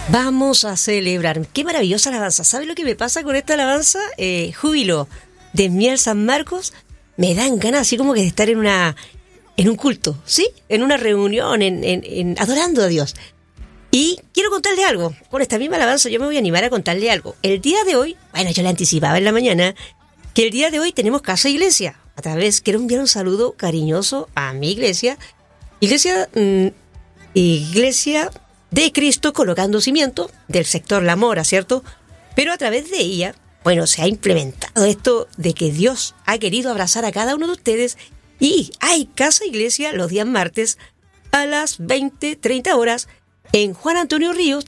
Vamos a celebrar. Qué maravillosa alabanza. ¿Sabe lo que me pasa con esta alabanza? Júbilo de Miel San Marcos. Me dan ganas así como que de estar en un culto, ¿sí? En una reunión, adorando a Dios. Y quiero contarle algo. Con esta misma alabanza yo me voy a animar a contarle algo. El día de hoy, bueno, yo le anticipaba en la mañana que el día de hoy tenemos casa e iglesia. A través, quiero enviar un saludo cariñoso a mi iglesia. Iglesia de Cristo Colocando Cimiento, del sector La Mora, ¿cierto? Pero a través de ella, bueno, se ha implementado esto de que Dios ha querido abrazar a cada uno de ustedes y hay casa e iglesia los días martes a las 20:30 horas en Juan Antonio Ríos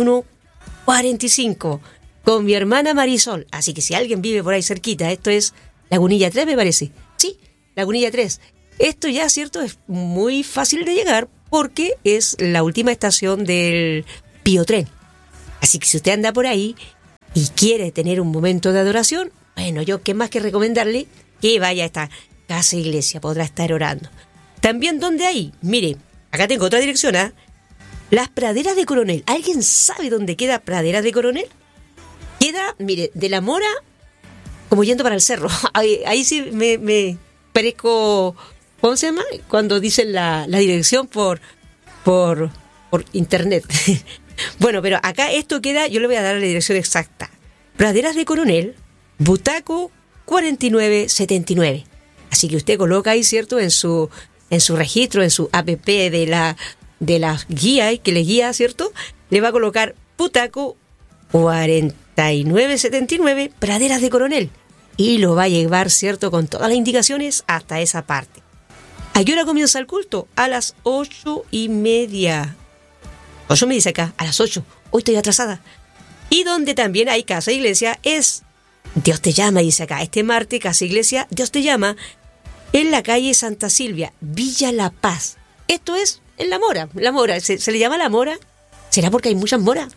3145 con mi hermana Marisol. Así que si alguien vive por ahí cerquita, esto es Lagunilla 3, me parece. Sí, Lagunilla 3. Esto ya, ¿cierto? Es muy fácil de llegar porque es la última estación del Pío Tren. Así que si usted anda por ahí y quiere tener un momento de adoración, bueno, yo qué más que recomendarle que vaya a esta casa iglesia, podrá estar orando. También, ¿dónde hay? Mire, acá tengo otra dirección, ¿ah? Las Praderas de Coronel. ¿Alguien sabe dónde queda Praderas de Coronel? Queda, mire, de La Mora, como yendo para el cerro. Ahí sí me parezco, ¿cómo se llama? Cuando dicen la dirección por internet. Bueno, pero acá esto queda, yo le voy a dar la dirección exacta. Praderas de Coronel, Butaco 4979. Así que usted coloca ahí, ¿cierto? En su registro, en su app de la guía que le guía, ¿cierto? Le va a colocar Butaco 4979, Praderas de Coronel. Y lo va a llevar, ¿cierto? Con todas las indicaciones hasta esa parte. ¿A qué hora comienza el culto? A las 8:30. 8 me dice acá, a las 8. Hoy estoy atrasada. Y donde también hay casa e iglesia es Dios te llama, dice acá. Este martes, casa e iglesia, Dios te llama, en la calle Santa Silvia, Villa La Paz. Esto es en La Mora. La Mora, ¿se le llama La Mora? ¿Será porque hay muchas moras?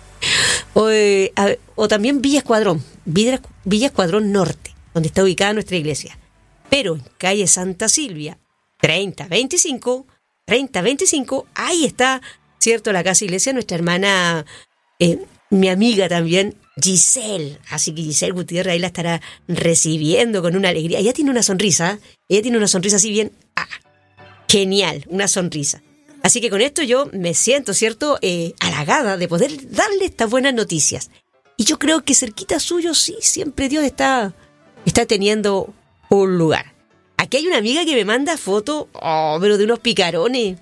O también Villa Escuadrón, Villa Escuadrón Norte, donde está ubicada nuestra iglesia. Pero en calle Santa Silvia, 3025, ahí está, ¿cierto? La casa iglesia, nuestra hermana, mi amiga también, Giselle. Así que Giselle Gutiérrez ahí la estará recibiendo con una alegría. Ella tiene una sonrisa así bien, genial, una sonrisa. Así que con esto yo me siento, ¿cierto?, halagada de poder darle estas buenas noticias. Y yo creo que cerquita suyo, sí, siempre Dios está teniendo un lugar. Aquí hay una amiga que me manda fotos, pero de unos picarones,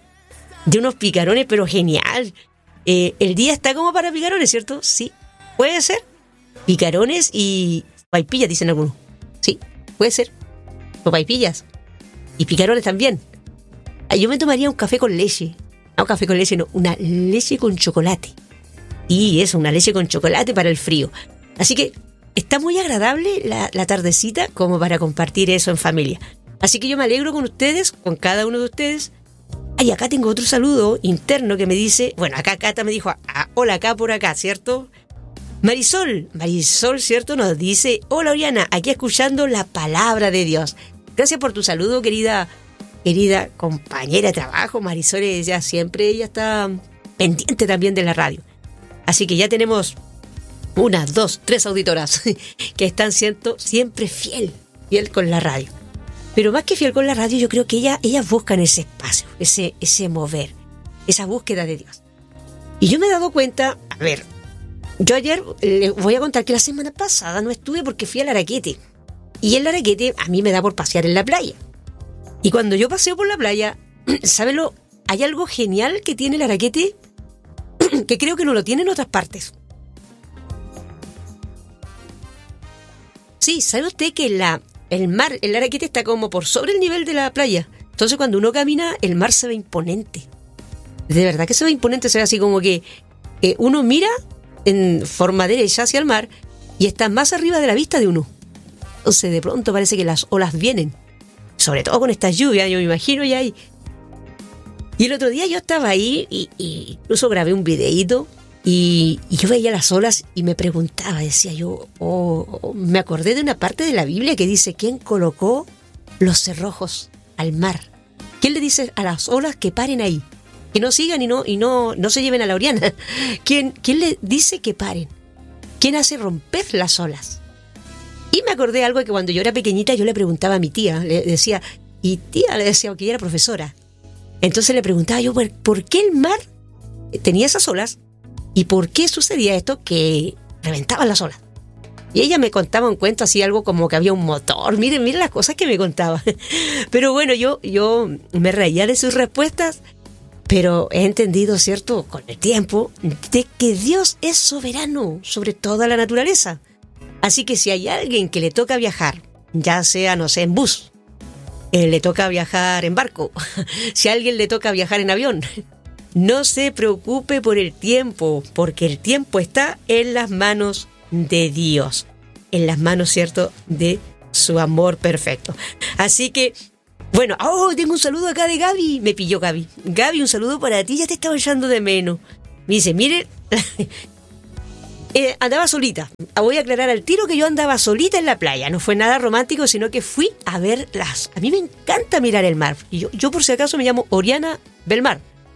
pero genial. El día está como para picarones, ¿cierto? Sí, puede ser. Picarones y paipillas, dicen algunos. Sí, puede ser. O paipillas. Y picarones también. Yo me tomaría un café con leche. No, café con leche no, una leche con chocolate. Y eso, una leche con chocolate para el frío. Así que está muy agradable la tardecita como para compartir eso en familia. Así que yo me alegro con ustedes, con cada uno de ustedes. Y acá tengo otro saludo interno que me dice, bueno, acá Cata me dijo, hola acá por acá, ¿cierto? Marisol, ¿cierto? Nos dice, hola Oriana, aquí escuchando la palabra de Dios. Gracias por tu saludo, querida compañera de trabajo. Marisol, ella está pendiente también de la radio. Así que ya tenemos 1, 2, 3 auditoras que están siempre fiel con la radio. Pero más que fiel con la radio, yo creo que ellas buscan ese espacio, ese mover, esa búsqueda de Dios. Y yo me he dado cuenta, yo ayer les voy a contar que la semana pasada no estuve porque fui al Araquete. Y el Araquete a mí me da por pasear en la playa. Y cuando yo paseo por la playa, ¿sábelo? Hay algo genial que tiene el Araquete que creo que no lo tiene en otras partes. Sí, ¿sabe usted que el Araquete está como por sobre el nivel de la playa? Entonces cuando uno camina, el mar se ve imponente. De verdad que se ve imponente, se ve así como que uno mira en forma derecha hacia el mar y está más arriba de la vista de uno. Entonces de pronto parece que las olas vienen. Sobre todo con estas lluvias, yo me imagino ya ahí. Y el otro día yo estaba ahí y incluso grabé un videíto y yo veía las olas y me preguntaba, decía yo, me acordé de una parte de la Biblia que dice, ¿quién colocó los cerrojos al mar? ¿Quién le dice a las olas que paren ahí? que no sigan y no se lleven a la Oriana. ¿Quién le dice que paren? ¿Quién hace romper las olas? Y me acordé algo que cuando yo era pequeñita yo le preguntaba a mi tía, le decía, y tía, le decía, que ella era profesora. Entonces le preguntaba yo, ¿por qué el mar tenía esas olas? ¿Y por qué sucedía esto que reventaban las olas? Y ella me contaba un cuento así, algo como que había un motor. Miren las cosas que me contaba. Pero bueno, yo me reía de sus respuestas, pero he entendido, ¿cierto?, con el tiempo, de que Dios es soberano sobre toda la naturaleza. Así que si hay alguien que le toca viajar, ya sea, no sé, en bus, le toca viajar en barco, si a alguien le toca viajar en avión, no se preocupe por el tiempo, porque el tiempo está en las manos de Dios, en las manos, ¿cierto?, de su amor perfecto. Así que, bueno, tengo un saludo acá de Gaby, me pilló Gaby. Gaby, un saludo para ti, ya te estaba echando de menos. Me dice, mire, andaba solita. Voy a aclarar al tiro que yo andaba solita en la playa. No fue nada romántico, sino que fui a ver a mí me encanta mirar el mar. Y yo por si acaso me llamo Oriana Belmar.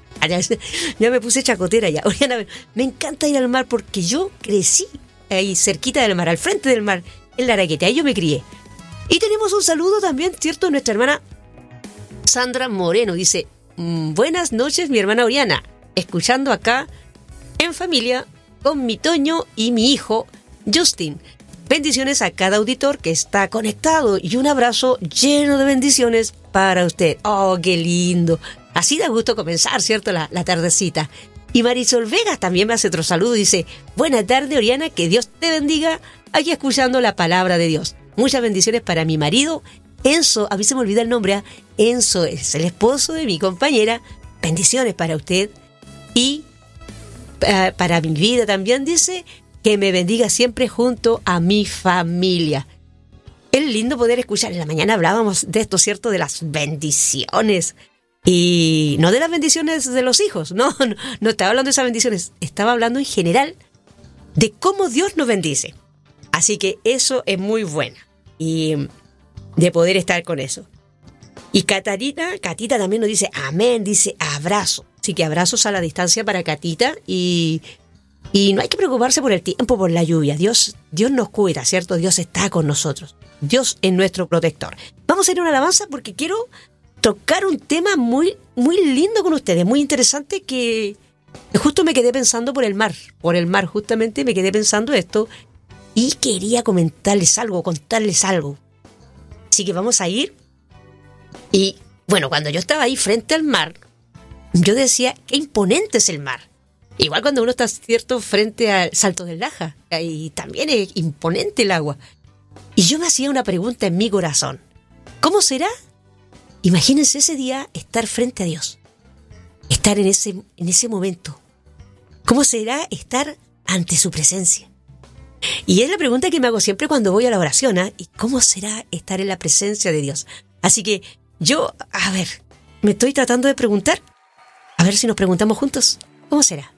Ya me puse chacotera ya. Oriana, me encanta ir al mar porque yo crecí ahí cerquita del mar, al frente del mar, en la Araqueta. Ahí yo me crié. Y tenemos un saludo también, ¿cierto? Nuestra hermana Sandra Moreno dice, buenas noches, mi hermana Oriana. Escuchando acá en familia con mi Toño y mi hijo Justin. Bendiciones a cada auditor que está conectado y un abrazo lleno de bendiciones para usted. ¡Oh, qué lindo! Así da gusto comenzar, ¿cierto?, la tardecita. Y Marisol Vegas también me hace otro saludo. Dice, buena tarde, Oriana, que Dios te bendiga, aquí escuchando la palabra de Dios. Muchas bendiciones para mi marido, Enzo. A mí se me olvida el nombre. Enzo es el esposo de mi compañera. Bendiciones para usted. Y para mi vida también dice, que me bendiga siempre junto a mi familia. Es lindo poder escuchar. En la mañana hablábamos de esto, ¿cierto?, de las bendiciones. Y no de las bendiciones de los hijos, no estaba hablando de esas bendiciones, estaba hablando en general de cómo Dios nos bendice. Así que eso es muy bueno y de poder estar con eso. Y Catita también nos dice amén, dice abrazo. Así que abrazos a la distancia para Catita y no hay que preocuparse por el tiempo, por la lluvia. Dios nos cuida, ¿cierto? Dios está con nosotros. Dios es nuestro protector. Vamos a ir a una alabanza porque quiero tocar un tema muy, muy lindo con ustedes, muy interesante, que justo me quedé pensando por el mar justamente me quedé pensando esto y quería contarles algo. Así que vamos a ir. Y bueno, cuando yo estaba ahí frente al mar, yo decía, qué imponente es el mar. Igual cuando uno está, ¿cierto?, frente al Salto del Laja, y también es imponente el agua. Y yo me hacía una pregunta en mi corazón, ¿cómo será? Imagínense ese día estar frente a Dios, estar en ese momento. ¿Cómo será estar ante su presencia? Y es la pregunta que me hago siempre cuando voy a la oración, ¿eh? ¿Y cómo será estar en la presencia de Dios? Así que yo, me estoy tratando de preguntar, a ver si nos preguntamos juntos, ¿cómo será?